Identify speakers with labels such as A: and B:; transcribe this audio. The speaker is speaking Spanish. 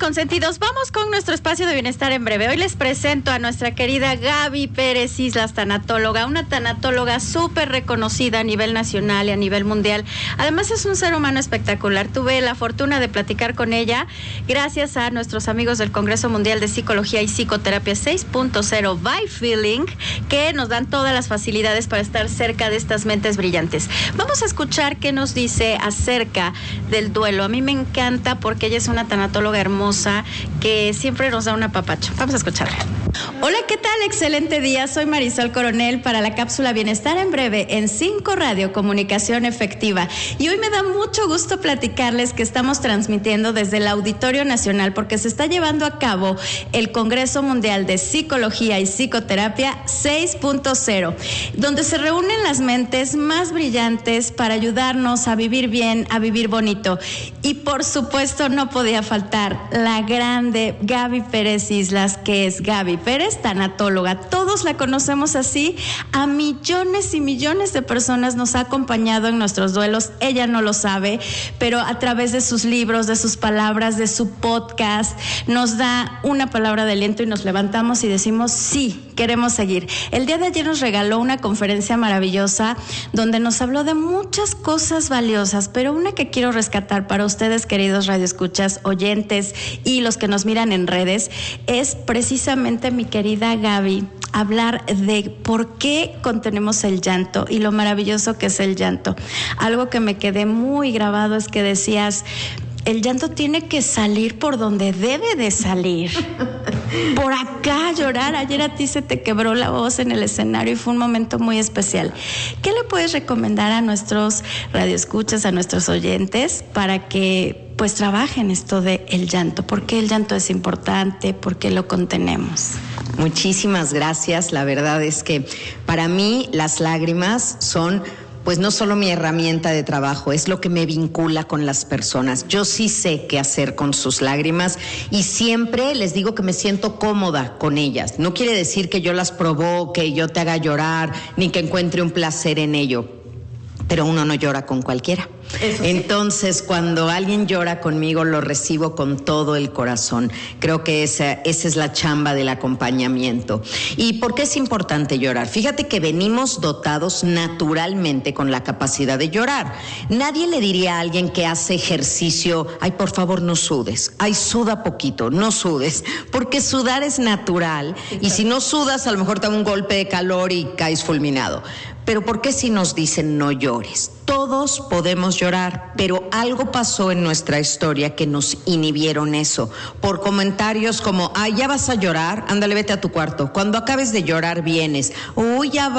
A: consentidos, vamos con nuestro espacio de bienestar en breve. Hoy les presento a nuestra querida Gaby Pérez Islas, tanatóloga, una tanatóloga súper reconocida a nivel nacional y a nivel mundial. Además es un ser humano espectacular. Tuve la fortuna de platicar con ella gracias a nuestros amigos del Congreso Mundial de Psicología y Psicoterapia 6.0 by Feeling, que nos dan todas las facilidades para estar cerca de estas mentes brillantes. Vamos a escuchar qué nos dice acerca del duelo. A mí me encanta porque ella es una tanatóloga hermosa que siempre nos da un apapacho. Vamos a escucharla. Hola, ¿qué tal? Excelente día. Soy Marisol Coronel para la cápsula Bienestar en Breve en 5 Radio Comunicación Efectiva. Y hoy me da mucho gusto platicarles que estamos transmitiendo desde el Auditorio Nacional porque se está llevando a cabo el Congreso Mundial de Psicología y Psicoterapia 6.0, donde se reúnen las mentes más brillantes para ayudarnos a vivir bien, a vivir bonito. Y por supuesto no podía faltar la grande Gaby Pérez Islas, que es Gaby Pérez, tanatóloga. Todos la conocemos así. A millones y millones de personas nos ha acompañado en nuestros duelos. Ella no lo sabe, pero a través de sus libros, de sus palabras, de su podcast, nos da una palabra de aliento y nos levantamos y decimos sí, queremos seguir. El día de ayer nos regaló una conferencia maravillosa donde nos habló de muchas cosas valiosas, pero una que quiero rescatar para ustedes, queridos radioescuchas, oyentes y los que nos miran en redes, es precisamente, mi querida Gaby, hablar de por qué contenemos el llanto y lo maravilloso que es el llanto. Algo que me quedé muy grabado es que decías: el llanto tiene que salir por donde debe de salir. Por acá llorar. Ayer a ti se te quebró la voz en el escenario y fue un momento muy especial. ¿Qué le puedes recomendar a nuestros radioescuchas, a nuestros oyentes, para que pues trabajen esto de el llanto? ¿Por qué el llanto es importante? ¿Por qué lo contenemos?
B: Muchísimas gracias. La verdad es que para mí las lágrimas son pues no solo mi herramienta de trabajo, es lo que me vincula con las personas. Yo sí sé qué hacer con sus lágrimas y siempre les digo que me siento cómoda con ellas. No quiere decir que yo las provoque, yo te haga llorar, ni que encuentre un placer en ello. Pero uno no llora con cualquiera. Eso sí. Entonces, cuando alguien llora conmigo, lo recibo con todo el corazón. Creo que esa es la chamba del acompañamiento. ¿Y por qué es importante llorar? Fíjate que venimos dotados naturalmente con la capacidad de llorar. Nadie le diría a alguien que hace ejercicio: ay, por favor, no sudes. Ay, suda poquito, no sudes. Porque sudar es natural. Sí, claro. Y si no sudas, a lo mejor te da un golpe de calor y caes fulminado. Pero ¿por qué si nos dicen no llores? Todos podemos llorar, pero algo pasó en nuestra historia que nos inhibieron eso. Por comentarios como: ay, ya vas a llorar, ándale, vete a tu cuarto. Cuando acabes de llorar vienes. Uy, ya va.